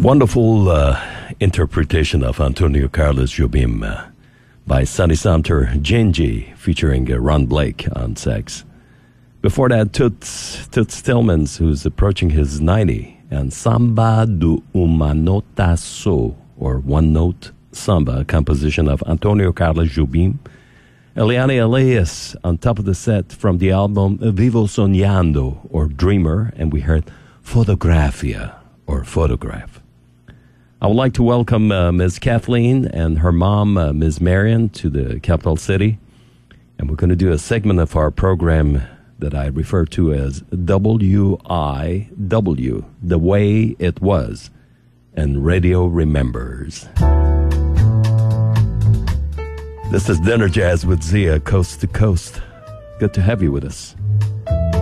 Wonderful interpretation of Antonio Carlos Jobim by Sonny Sumter, Gingy, featuring Ron Blake on sax. Before that, Toots Tillmans, who's approaching his 90, and Samba do Uma Nota Só, or One Note Samba, a composition of Antonio Carlos Jobim. Eliane Elias on top of the set from the album Vivo Soñando, or Dreamer, and we heard Fotografia, or Photograph. I would like to welcome Ms. Kathleen and her mom, Ms. Marion, to the capital city. And we're going to do a segment of our program that I refer to as WIW, The Way It Was, and Radio Remembers. This is Dinner Jazz with Zia, Coast to Coast. Good to have you with us.